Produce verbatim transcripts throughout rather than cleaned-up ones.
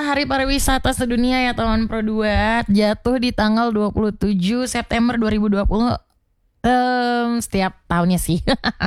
Hari Pariwisata Sedunia ya teman Pro dua jatuh di tanggal dua puluh tujuh September dua ribu dua puluh um, setiap tahunnya sih.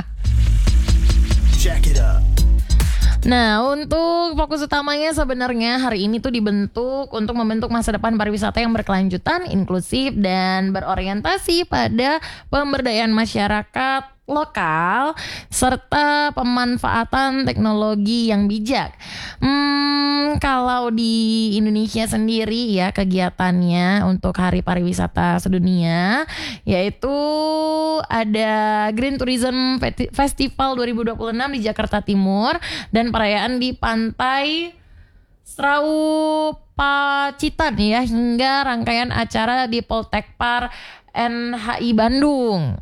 Check it out. Nah, untuk fokus utamanya sebenarnya hari ini tuh dibentuk untuk membentuk masa depan pariwisata yang berkelanjutan, inklusif, dan berorientasi pada pemberdayaan masyarakat lokal serta pemanfaatan teknologi yang bijak. Hmm, kalau di Indonesia sendiri ya kegiatannya untuk Hari Pariwisata Sedunia yaitu ada Green Tourism Festival dua ribu dua puluh enam di Jakarta Timur dan perayaan di Pantai Serau Pacitan ya hingga rangkaian acara di Poltekpar N H I Bandung.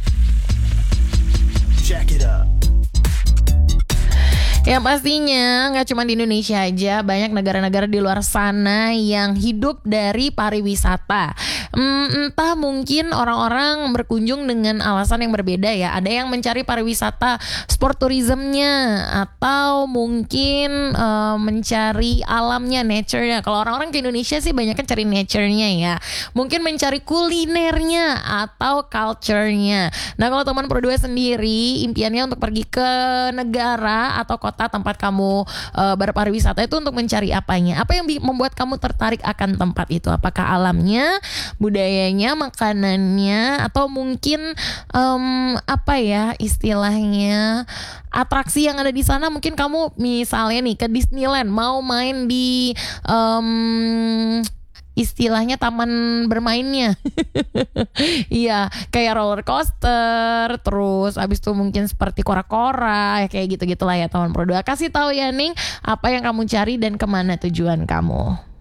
Check it out. Yang pastinya gak cuma di Indonesia aja, banyak negara-negara di luar sana yang hidup dari pariwisata. hmm, Entah mungkin orang-orang berkunjung dengan alasan yang berbeda ya. Ada yang mencari pariwisata sport tourismnya, atau mungkin uh, mencari alamnya, nature-nya. Kalau orang-orang ke Indonesia sih banyak kan cari nature-nya ya. Mungkin mencari kulinernya atau culture-nya. Nah kalau teman Pro dua sendiri impiannya untuk pergi ke negara atau kota tempat kamu uh, berpariwisata itu untuk mencari apanya? Apa yang bi- membuat kamu tertarik akan tempat itu? Apakah alamnya, budayanya, makanannya, atau mungkin um, apa ya istilahnya atraksi yang ada di sana? Mungkin kamu misalnya nih ke Disneyland mau main di um, istilahnya taman bermainnya. Iya, kayak roller coaster, terus abis itu mungkin seperti kora-kora, ya kayak gitu-gitulah ya teman Pro dua. Kasih tahu ya Ning, apa yang kamu cari dan kemana tujuan kamu.